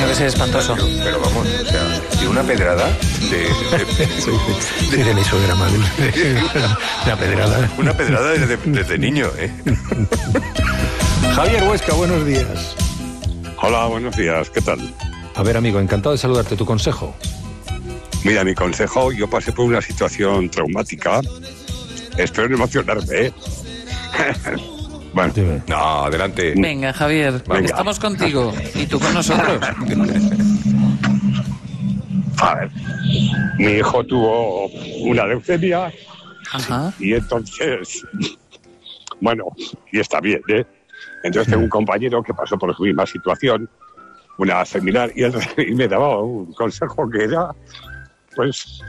debe ser espantoso. Pero vamos, o sea, y una pedrada Sí, de mi suegra, madre. Una pedrada. Una pedrada desde niño, ¿eh? Javier Huesca, buenos días. Hola, buenos días, ¿qué tal? A ver, amigo, encantado de saludarte. ¿Tu consejo? Mira, mi consejo, yo pasé por una situación traumática. Espero no emocionarme, ¿eh? Bueno, Dime. No, adelante. Venga, Javier, Venga. estamos contigo. Y tú con nosotros. a ver, mi hijo tuvo una leucemia Ajá. y entonces, bueno, y está bien, ¿eh? Entonces tengo un compañero que pasó por su misma situación, una seminar, y él me daba un consejo que era, pues,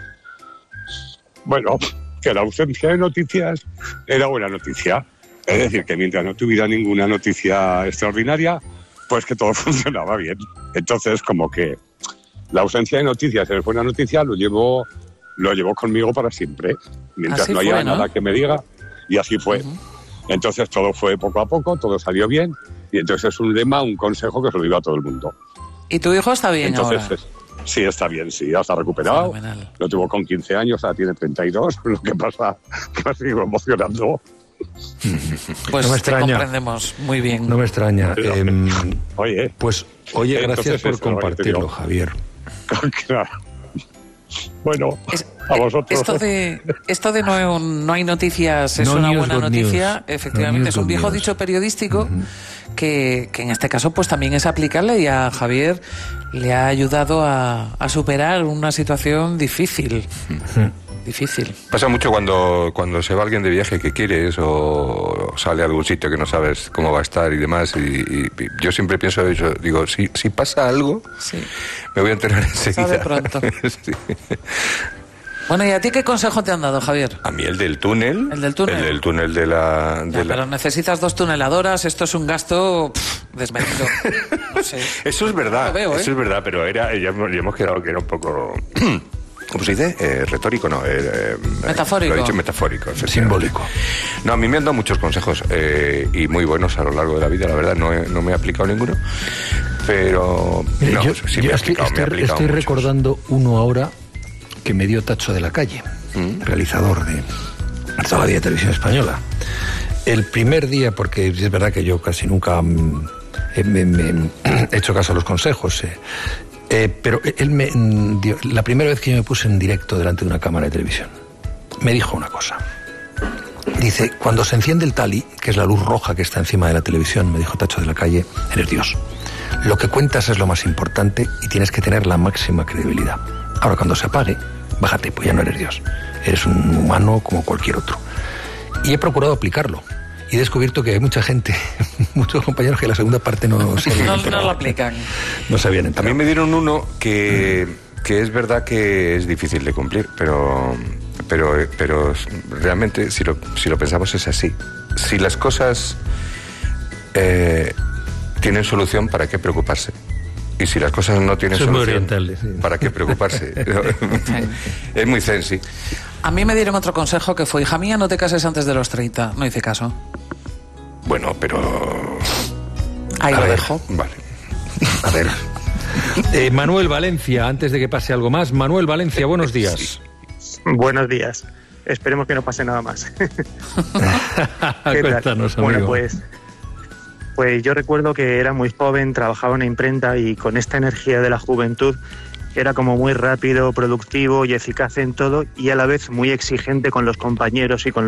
bueno, que la ausencia de noticias era buena noticia. Es decir, que mientras no tuviera ninguna noticia extraordinaria, pues que todo funcionaba bien. Entonces, como que la ausencia de noticias es buena noticia, lo llevo conmigo para siempre. Mientras Así no haya fue, ¿no? nada que me diga, y así fue. Entonces todo fue poco a poco, todo salió bien, y entonces es un lema, un consejo que se lo digo a todo el mundo. ¿Y tu hijo está bien Entonces, ahora? sí, está bien, sí, ya está recuperado. Fenomenal. Lo tuvo con 15 años, ahora tiene 32, lo que pasa, me sigo emocionando. Pues No me te extraña. comprendemos muy bien. No me extraña. Oye, Pues, oye, Entonces, gracias por eso, lo que te compartirlo, digo. Javier. claro. Bueno, Es- a vosotros. Esto de no hay noticias es No una news, buena good noticia, news. efectivamente, No news, es un good viejo news. dicho periodístico que en este caso pues también es aplicable, y a Javier le ha ayudado a superar una situación difícil. Difícil. Pasa mucho cuando se va alguien de viaje que quieres o sale a algún sitio que no sabes cómo va a estar y demás. Y yo siempre pienso eso. Digo, si pasa algo, Sí. me voy a enterar enseguida. Sabe pronto. Sí. Bueno, ¿y a ti qué consejo te han dado, Javier? A mí el del túnel. ¿El del túnel? El del túnel de la... Ya, pero necesitas 2 tuneladoras, esto es un gasto desmedido. No sé. Eso es verdad, Lo veo, ¿eh? eso es verdad, pero ya hemos quedado que era un poco... ¿Cómo se dice? Retórico, no. Metafórico. Lo he dicho metafórico. efectivamente. Simbólico. No, a mí me han dado muchos consejos y muy buenos a lo largo de la vida, la verdad. No me he aplicado ninguno, pero... Mire, no, yo sí me he aplicado estoy muchos. recordando uno ahora que me dio Tacho de la Calle, realizador de toda la vida de Televisión Española. El primer día, porque es verdad que yo casi nunca me he hecho caso a los consejos, pero él me dio, la primera vez que yo me puse en directo delante de una cámara de televisión, me dijo una cosa. Dice, cuando se enciende el tali, que es la luz roja que está encima de la televisión, me dijo Tacho de la Calle, eres Dios. Lo que cuentas es lo más importante y tienes que tener la máxima credibilidad. Ahora, cuando se apague, bájate, pues ya no eres Dios. Eres un humano como cualquier otro. Y he procurado aplicarlo. Y he descubierto que hay mucha gente, muchos compañeros que la segunda parte no se No lo aplican. no se habían A enterado. mí me dieron uno que es verdad que es difícil de cumplir, pero realmente, si lo pensamos, es así. Si las cosas tienen solución, ¿para qué preocuparse? Y si las cosas no tienen Eso es muy solución, oriental, sí. ¿para qué preocuparse? Es muy zen, sí. A mí me dieron otro consejo que fue, hija mía, no te cases antes de los 30. No hice caso. Bueno, pero... Ahí A lo ver. dejo. Vale. A ver. Manuel Valencia, antes de que pase algo más. Manuel Valencia, buenos días. Buenos días. Esperemos que no pase nada más. ¿Qué tal? Cuéntanos, amigo. Bueno, pues yo recuerdo que era muy joven, trabajaba en una imprenta y con esta energía de la juventud era como muy rápido, productivo y eficaz en todo y a la vez muy exigente con los compañeros y con